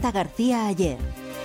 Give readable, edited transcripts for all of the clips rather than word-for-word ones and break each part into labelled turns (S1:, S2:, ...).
S1: Marta García Ayer.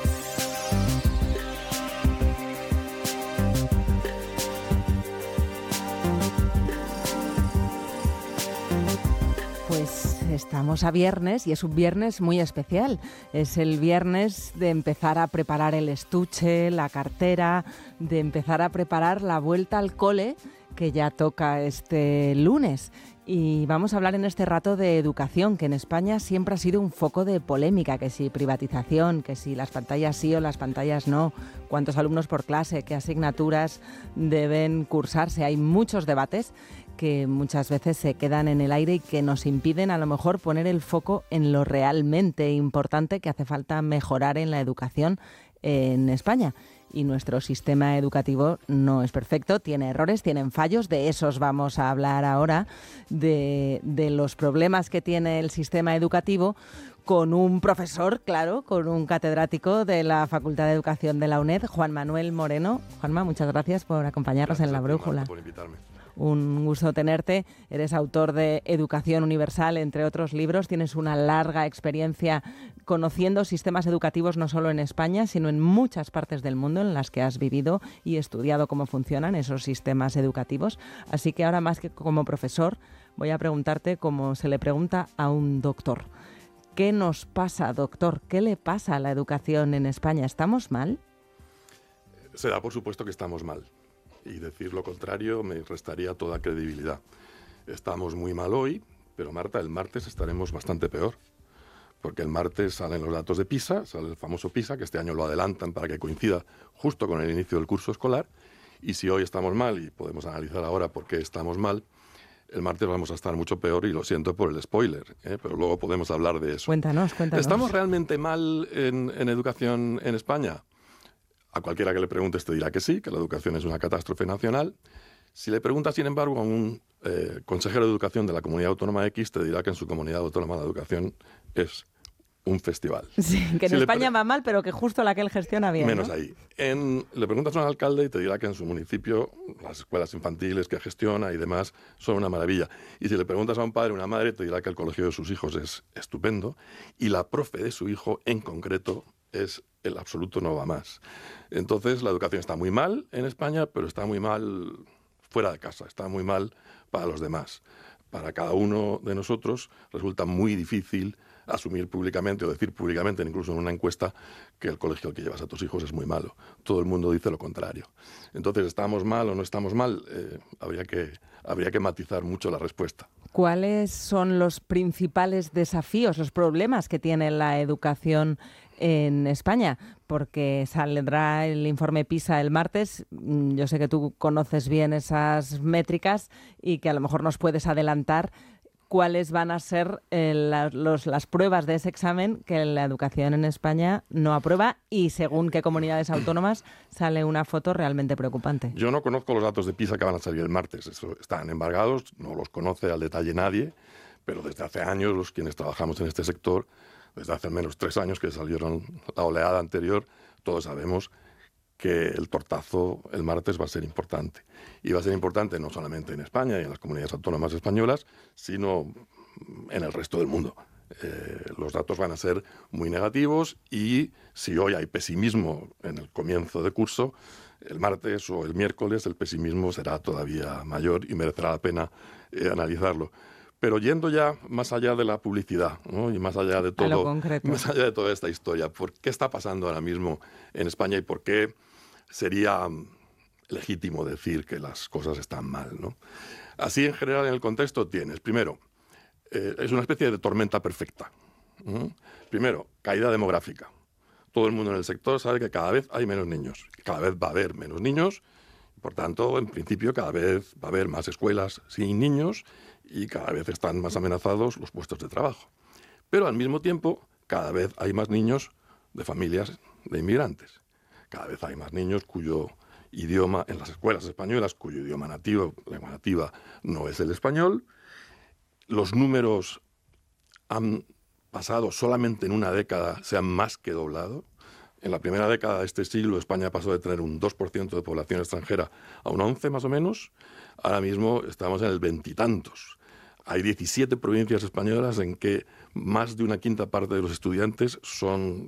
S2: Pues estamos a viernes y es un viernes muy especial. Es el viernes de empezar a preparar el estuche, la cartera, de empezar a preparar la vuelta al cole que ya toca este lunes. Y vamos a hablar en este rato de educación, que en España siempre ha sido un foco de polémica, que si privatización, que si las pantallas sí o las pantallas no, cuántos alumnos por clase, qué asignaturas deben cursarse. Hay muchos debates que muchas veces se quedan en el aire y que nos impiden a lo mejor poner el foco en lo realmente importante que hace falta mejorar en la educación en España. Y nuestro sistema educativo no es perfecto, tiene errores, tienen fallos, de esos vamos a hablar ahora, de los problemas que tiene el sistema educativo, con un profesor, claro, con un catedrático de la Facultad de Educación de la UNED, Juan Manuel Moreno. Juanma, muchas gracias por acompañarnos en La Brújula.
S3: Por invitarme.
S2: Un gusto tenerte. Eres autor de Educación Universal, entre otros libros. Tienes una larga experiencia conociendo sistemas educativos no solo en España, sino en muchas partes del mundo en las que has vivido y estudiado cómo funcionan esos sistemas educativos. Así que ahora, más que como profesor, voy a preguntarte como se le pregunta a un doctor. ¿Qué nos pasa, doctor? ¿Qué le pasa a la educación en España? ¿Estamos mal?
S3: Se da por supuesto que estamos mal. Y decir lo contrario me restaría toda credibilidad. Estamos muy mal hoy, pero Marta, el martes estaremos bastante peor. Porque el martes salen los datos de PISA, sale el famoso PISA, que este año lo adelantan para que coincida justo con el inicio del curso escolar. Y si hoy estamos mal, y podemos analizar ahora por qué estamos mal, el martes vamos a estar mucho peor, y lo siento por el spoiler, pero luego podemos hablar de eso.
S2: Cuéntanos.
S3: ¿Estamos realmente mal en educación en España? A cualquiera que le preguntes te dirá que sí, que la educación es una catástrofe nacional. Si le preguntas, sin embargo, a un consejero de educación de la comunidad autónoma X, te dirá que en su comunidad autónoma la educación es un festival.
S2: Sí, que en España va mal, pero que justo la que él gestiona bien.
S3: Menos,
S2: ¿no?
S3: ahí. Le preguntas a un alcalde y te dirá que en su municipio las escuelas infantiles que gestiona y demás son una maravilla. Y si le preguntas a un padre o una madre, te dirá que el colegio de sus hijos es estupendo y la profe de su hijo en concreto es el absoluto no va más. Entonces la educación está muy mal en España, pero está muy mal fuera de casa, está muy mal para los demás. Para cada uno de nosotros resulta muy difícil asumir públicamente o decir públicamente, incluso en una encuesta, que el colegio al que llevas a tus hijos es muy malo. Todo el mundo dice lo contrario. Entonces, ¿estamos mal o no estamos mal? Habría que matizar mucho la respuesta.
S2: ¿Cuáles son los principales desafíos, los problemas que tiene la educación en España? Porque saldrá el informe PISA el martes. Yo sé que tú conoces bien esas métricas y que a lo mejor nos puedes adelantar cuáles van a ser las pruebas de ese examen que la educación en España no aprueba, y según qué comunidades autónomas sale una foto realmente preocupante.
S3: Yo no conozco los datos de PISA que van a salir el martes. Están embargados, no los conoce al detalle nadie, pero desde hace años quienes trabajamos en este sector, desde hace al menos 3 años que salieron la oleada anterior, todos sabemos que el tortazo el martes va a ser importante. Y va a ser importante no solamente en España y en las comunidades autónomas españolas, sino en el resto del mundo. Los datos van a ser muy negativos, y si hoy hay pesimismo en el comienzo de curso, el martes o el miércoles el pesimismo será todavía mayor y merecerá la pena analizarlo. Pero yendo ya más allá de la publicidad, ¿no? Y más allá de todo, más allá de toda esta historia, ¿por qué está pasando ahora mismo en España y por qué sería legítimo decir que las cosas están mal, ¿no? Así, en general, en el contexto tienes, primero, es una especie de tormenta perfecta. Primero, caída demográfica. Todo el mundo en el sector sabe que cada vez hay menos niños, cada vez va a haber menos niños. Por tanto, en principio, cada vez va a haber más escuelas sin niños y cada vez están más amenazados los puestos de trabajo. Pero al mismo tiempo, cada vez hay más niños de familias de inmigrantes. Cada vez hay más niños cuyo idioma, en las escuelas españolas, cuyo idioma nativo, lengua nativa, no es el español. Los números han pasado solamente en una década, se han más que doblado. En la primera década de este siglo, España pasó de tener un 2% de población extranjera a un 11% más o menos. Ahora mismo estamos en el 20 y tantos. Hay 17 provincias españolas en que más de una quinta parte de los estudiantes son